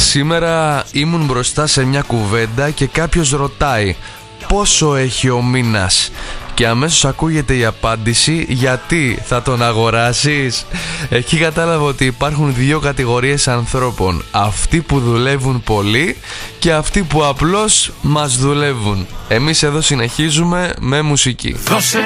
Σήμερα ήμουν μπροστά σε μια κουβέντα και κάποιος ρωτάει πόσο έχει ο μήνας και αμέσως ακούγεται η απάντηση, γιατί θα τον αγοράσεις? Εκεί κατάλαβα ότι υπάρχουν δύο κατηγορίες ανθρώπων: αυτοί που δουλεύουν πολύ και αυτοί που απλώς μας δουλεύουν. Εμείς εδώ συνεχίζουμε με μουσική.